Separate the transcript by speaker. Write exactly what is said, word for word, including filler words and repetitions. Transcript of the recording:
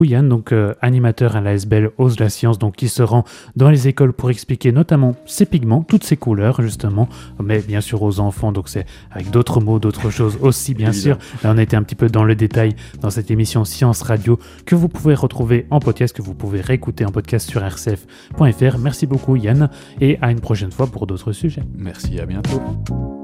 Speaker 1: Yann, donc euh, animateur à l'A S B L Ose la Science, donc qui se rend dans les écoles pour expliquer notamment ces pigments, toutes ces couleurs justement, mais bien sûr aux enfants, donc c'est avec d'autres mots, d'autres choses aussi bien sûr. Là on a été un petit peu dans le détail dans cette émission Science Radio que vous pouvez retrouver en podcast, que vous pouvez réécouter en podcast sur r c f point f r. Merci beaucoup Yann et à une prochaine fois pour d'autres sujets.
Speaker 2: Merci, à bientôt.